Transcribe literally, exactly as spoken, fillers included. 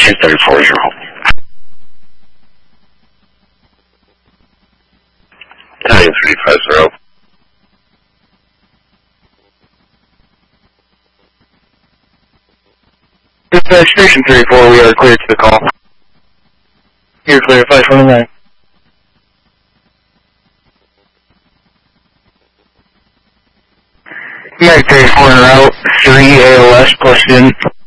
two thirty-four zero. nine three five zero. Dispatch Station thirty-four, we are clear to the call. You're clear, five twenty-nine. Mag thirty-four en route, three A L S plus in.